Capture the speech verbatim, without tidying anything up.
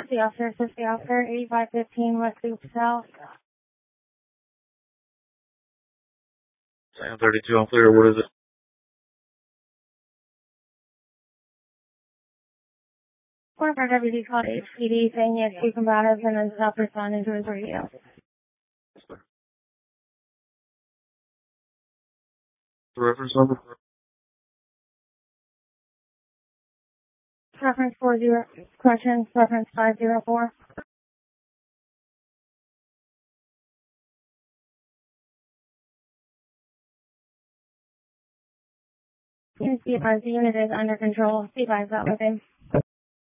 the officer, assist the officer, eighty-five fifteen West Loop South. Sam thirty-two, I'm clear. What is it? One of our deputies called H P D saying he had two combatives and then stopped responding to his radio. The reference number? Reference four zero, corrections, reference five zero four. Please be advised the unit is under control. Be advised that with him.